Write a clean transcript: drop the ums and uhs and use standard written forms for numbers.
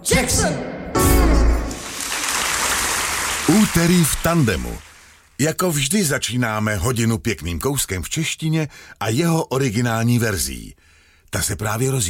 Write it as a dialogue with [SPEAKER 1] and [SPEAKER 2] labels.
[SPEAKER 1] Jackson!
[SPEAKER 2] Úterý v tandemu. Jako vždy začínáme hodinu pěkným kouskem v češtině a jeho originální verzí. Ta se právě rozjíždí.